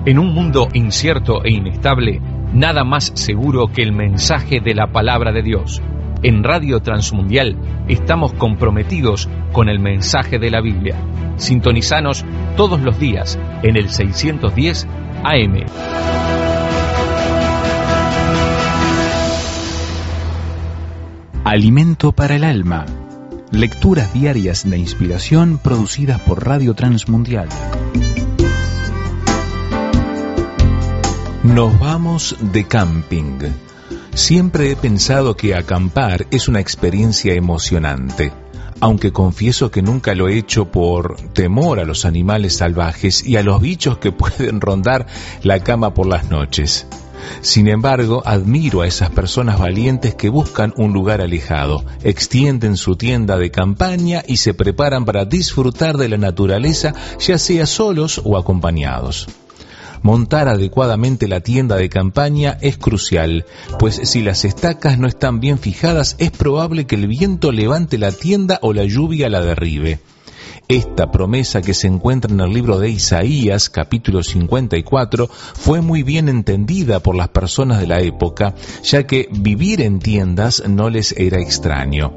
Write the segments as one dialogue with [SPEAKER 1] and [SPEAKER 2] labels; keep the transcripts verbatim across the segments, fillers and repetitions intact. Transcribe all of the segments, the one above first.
[SPEAKER 1] En un mundo incierto e inestable, nada más seguro que el mensaje de la palabra de Dios. En Radio Transmundial estamos comprometidos con el mensaje de la Biblia. Sintonizanos todos los días en el seiscientos diez A M.
[SPEAKER 2] Alimento para el alma. Lecturas diarias de inspiración producidas por Radio Transmundial. Nos vamos de camping. Siempre he pensado que acampar es una experiencia emocionante, aunque confieso que nunca lo he hecho por temor a los animales salvajes y a los bichos que pueden rondar la cama por las noches. Sin embargo, admiro a esas personas valientes que buscan un lugar alejado, extienden su tienda de campaña y se preparan para disfrutar de la naturaleza, ya sea solos o acompañados. Montar adecuadamente la tienda de campaña es crucial, pues si las estacas no están bien fijadas, es probable que el viento levante la tienda o la lluvia la derribe. Esta promesa que se encuentra en el libro de Isaías, capítulo cincuenta y cuatro, fue muy bien entendida por las personas de la época, ya que vivir en tiendas no les era extraño.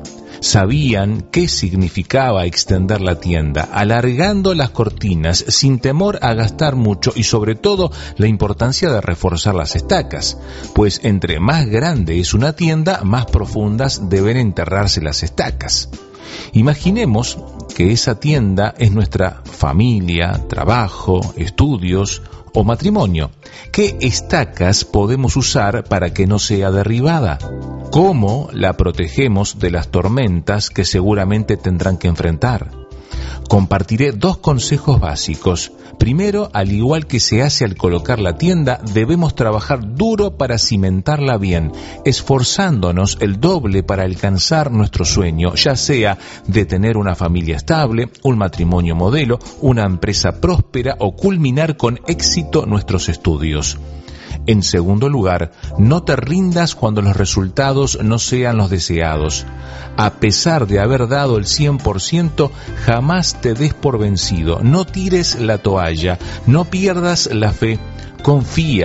[SPEAKER 2] Sabían qué significaba extender la tienda, alargando las cortinas sin temor a gastar mucho y sobre todo la importancia de reforzar las estacas, pues entre más grande es una tienda, más profundas deben enterrarse las estacas. Imaginemos que esa tienda es nuestra familia, trabajo, estudios o matrimonio. ¿Qué estacas podemos usar para que no sea derribada? ¿Cómo la protegemos de las tormentas que seguramente tendrán que enfrentar? Compartiré dos consejos básicos. Primero, al igual que se hace al colocar la tienda, debemos trabajar duro para cimentarla bien, esforzándonos el doble para alcanzar nuestro sueño, ya sea de tener una familia estable, un matrimonio modelo, una empresa próspera o culminar con éxito nuestros estudios. En segundo lugar, no te rindas cuando los resultados no sean los deseados. A pesar de haber dado el cien por ciento, jamás te des por vencido. No tires la toalla, no pierdas la fe. Confía